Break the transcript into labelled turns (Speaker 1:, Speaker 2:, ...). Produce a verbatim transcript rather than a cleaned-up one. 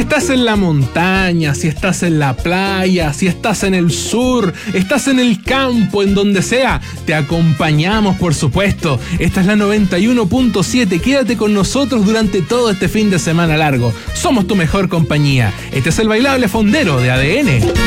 Speaker 1: estás en la montaña, si estás en la playa, si estás en el sur, estás en el campo, en donde sea, te acompañamos, por supuesto. Esta es la noventa y uno punto siete. Quédate con nosotros durante todo este fin de semana largo. Somos tu mejor compañía. Este es el Bailable Fondero de A D N.